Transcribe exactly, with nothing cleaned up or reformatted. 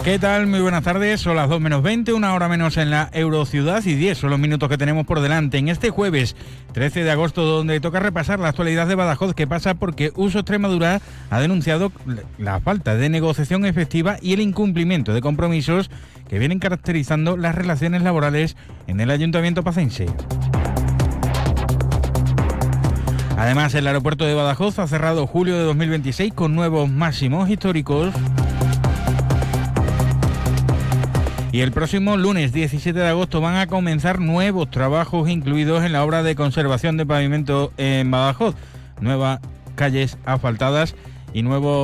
¿Qué tal? Muy buenas tardes, son las dos menos veinte, una hora menos en la Eurociudad y diez son los minutos que tenemos por delante en este jueves trece de agosto, donde toca repasar la actualidad de Badajoz, que pasa porque Uso Extremadura ha denunciado la falta de negociación efectiva y el incumplimiento de compromisos que vienen caracterizando las relaciones laborales en el Ayuntamiento pacense. Además, el aeropuerto de Badajoz ha cerrado julio de dos mil veintiséis con nuevos máximos históricos. Y el próximo lunes diecisiete de agosto van a comenzar nuevos trabajos incluidos en la obra de conservación de pavimento en Badajoz. Nuevas calles asfaltadas y nuevos